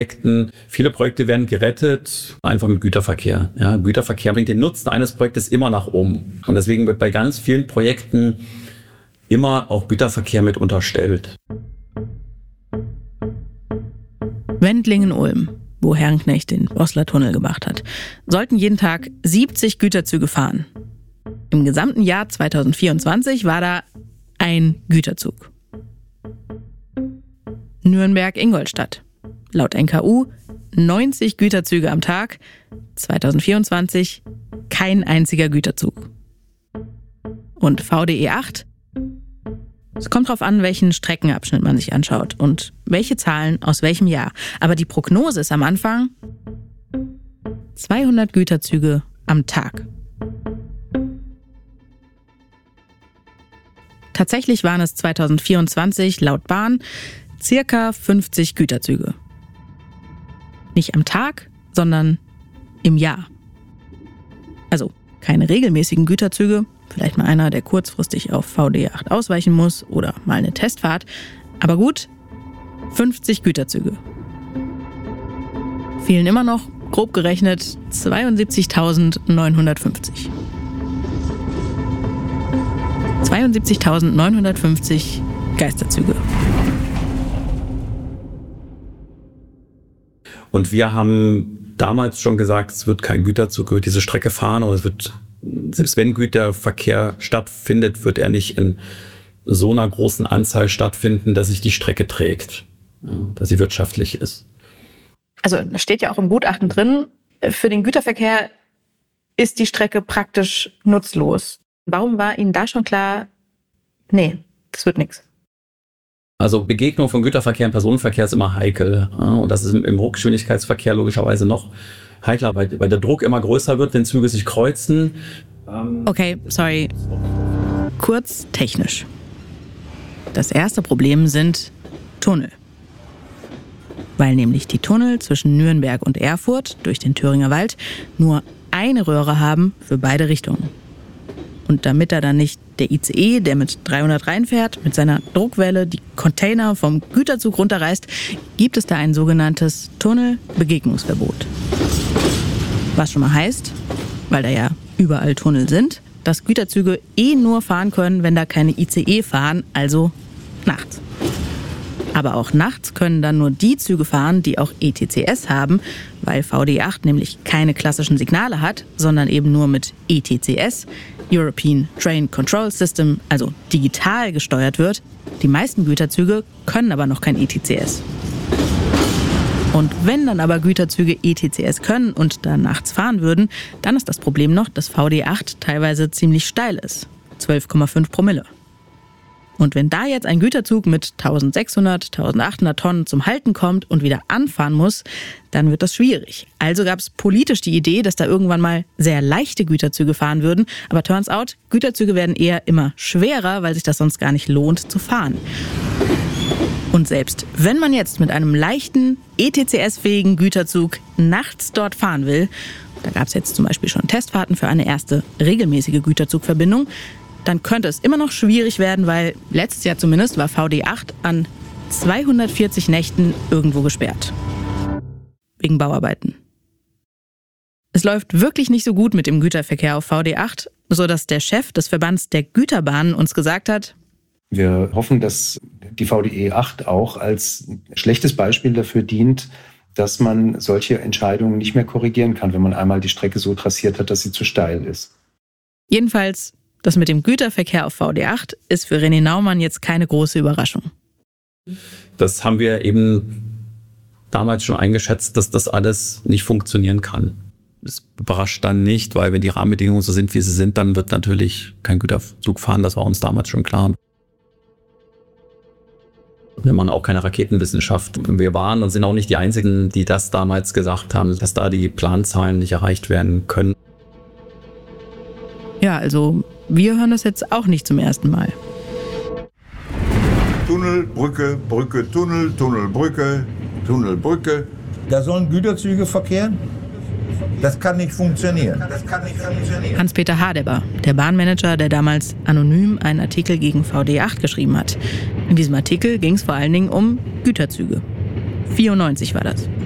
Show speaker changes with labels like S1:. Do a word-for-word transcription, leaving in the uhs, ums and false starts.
S1: Viele Projekte werden gerettet, einfach mit Güterverkehr. Ja, Güterverkehr bringt den Nutzen eines Projektes immer nach oben. Und deswegen wird bei ganz vielen Projekten immer auch Güterverkehr mit unterstellt.
S2: Wendlingen-Ulm, wo Herrenknecht den Bosler Tunnel gemacht hat, sollten jeden Tag siebzig Güterzüge fahren. Im gesamten Jahr zweitausendvierundzwanzig war da ein Güterzug. Nürnberg-Ingolstadt. Laut N K U neunzig Güterzüge am Tag, zweitausendvierundzwanzig kein einziger Güterzug. Und V D E acht? Es kommt darauf an, welchen Streckenabschnitt man sich anschaut und welche Zahlen aus welchem Jahr. Aber die Prognose ist am Anfang zweihundert Güterzüge am Tag. Tatsächlich waren es zweitausendvierundzwanzig laut Bahn circa fünfzig Güterzüge. Nicht am Tag, sondern im Jahr. Also keine regelmäßigen Güterzüge, vielleicht mal einer, der kurzfristig auf V D E acht ausweichen muss oder mal eine Testfahrt. Aber gut, fünfzig Güterzüge. Fehlen immer noch, grob gerechnet, zweiundsiebzigtausendneunhundertfünfzig. zweiundsiebzigtausendneunhundertfünfzig Geisterzüge.
S1: Und wir haben damals schon gesagt, es wird kein Güterzug über diese Strecke fahren. Und es wird, selbst wenn Güterverkehr stattfindet, wird er nicht in so einer großen Anzahl stattfinden, dass sich die Strecke trägt, ja, dass sie wirtschaftlich ist.
S2: Also da steht ja auch im Gutachten drin, für den Güterverkehr ist die Strecke praktisch nutzlos. Warum war Ihnen da schon klar, nee, das wird nichts?
S1: Also Begegnung von Güterverkehr und Personenverkehr ist immer heikel. Und das ist im Hochgeschwindigkeitsverkehr logischerweise noch heikler, weil, weil der Druck immer größer wird, wenn Züge sich kreuzen.
S2: Okay, sorry. Kurz technisch. Das erste Problem sind Tunnel. Weil nämlich die Tunnel zwischen Nürnberg und Erfurt durch den Thüringer Wald nur eine Röhre haben für beide Richtungen. Und damit da dann nicht der I C E, der mit dreihundert reinfährt, mit seiner Druckwelle die Container vom Güterzug runterreißt, gibt es da ein sogenanntes Tunnelbegegnungsverbot. Was schon mal heißt, weil da ja überall Tunnel sind, dass Güterzüge eh nur fahren können, wenn da keine I C E fahren, also nachts. Aber auch nachts können dann nur die Züge fahren, die auch E T C S haben, weil V D E acht nämlich keine klassischen Signale hat, sondern eben nur mit E T C S, European Train Control System, also digital gesteuert wird. Die meisten Güterzüge können aber noch kein E T C S. Und wenn dann aber Güterzüge E T C S können und da nachts fahren würden, dann ist das Problem noch, dass V D E acht teilweise ziemlich steil ist. zwölf Komma fünf Promille. Und wenn da jetzt ein Güterzug mit eintausendsechshundert, eintausendachthundert Tonnen zum Halten kommt und wieder anfahren muss, dann wird das schwierig. Also gab es politisch die Idee, dass da irgendwann mal sehr leichte Güterzüge fahren würden. Aber turns out, Güterzüge werden eher immer schwerer, weil sich das sonst gar nicht lohnt zu fahren. Und selbst wenn man jetzt mit einem leichten, E T C S-fähigen Güterzug nachts dort fahren will, da gab es jetzt zum Beispiel schon Testfahrten für eine erste regelmäßige Güterzugverbindung, dann könnte es immer noch schwierig werden, weil letztes Jahr zumindest war V D E acht an zweihundertvierzig Nächten irgendwo gesperrt. Wegen Bauarbeiten. Es läuft wirklich nicht so gut mit dem Güterverkehr auf V D E acht, sodass der Chef des Verbands der Güterbahnen uns gesagt hat:
S3: Wir hoffen, dass die V D E acht auch als schlechtes Beispiel dafür dient, dass man solche Entscheidungen nicht mehr korrigieren kann, wenn man einmal die Strecke so trassiert hat, dass sie zu steil ist.
S2: Jedenfalls, das mit dem Güterverkehr auf V D E acht ist für René Naumann jetzt keine große Überraschung.
S1: Das haben wir eben damals schon eingeschätzt, dass das alles nicht funktionieren kann. Es überrascht dann nicht, weil wenn die Rahmenbedingungen so sind, wie sie sind, dann wird natürlich kein Güterzug fahren. Das war uns damals schon klar. Wir machen auch keine Raketenwissenschaft. Wir waren und sind auch nicht die Einzigen, die das damals gesagt haben, dass da die Planzahlen nicht erreicht werden können.
S2: Ja, also wir hören das jetzt auch nicht zum ersten Mal.
S4: Tunnel, Brücke, Brücke, Tunnel, Tunnel, Brücke, Tunnel, Brücke.
S5: Da sollen Güterzüge verkehren? Das kann nicht funktionieren. Das kann nicht funktionieren.
S2: Hans-Peter Hadeber, der Bahnmanager, der damals anonym einen Artikel gegen V D E acht geschrieben hat. In diesem Artikel ging es vor allen Dingen um Güterzüge. vierundneunzig war das.